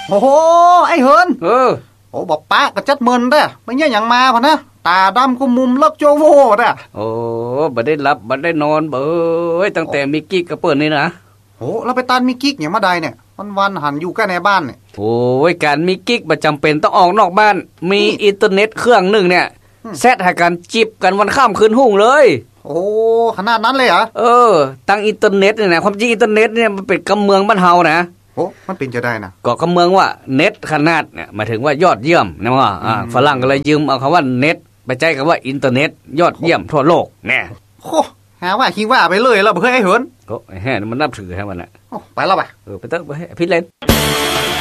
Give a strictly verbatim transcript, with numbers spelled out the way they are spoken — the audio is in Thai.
โอ้โหไอ้เฮินเออโอ้บอกป้าก็จัดเมินเด้อไม่เนี่ยอย่างมาพะนะตาดำกุมมุมเลิกโจโวเด้อโอ้บ่ได้หลับบ่ได้นอนเบ้ยตั้งแต่มีกิ๊กกับเปิ้นนี่นะโอ้เราไปตานมีกิ๊กอย่างมาใดเนี่ยวันๆหันอยู่แค่ในบ้านเนี่ยโอ้ยการมีกิ๊กบ่จำเป็นต้องออกนอกบ้านมีอินเทอร์เน็ตเครื่องนึงเนี่ยเซตให้กันจิบกันวันข้ามคืนหุ่งเลยโอ้ขนาดนั้นเลยเหรอเออตั้งอินเทอร์เน็ตเนี่ยนะความจริงอินเทอร์เน็ตเนี่ยมันเป็นกำเมืองบ้านเฮานะโอ้มันเป็นจะได้นะก็กำเมืองว่าเน็ตขนาดเนี่ยหมายถึงว่ายอดเยี่ยมนะว่าอ่าฝรั่งก็เลยยืมเอาคำว่าเน็ตไปใจกับว่าอินเทอร์เน็ตยอดเยี่ยมทั่วโลกแน่โอ้หาว่าคิดว่าไปเลยแล้วบ่เคยให้เหินก็แฮ่มันนับถือให้มันน่ะโอ้ไปแล้วป่ะเออไปเถอะไปให้พี่เล่น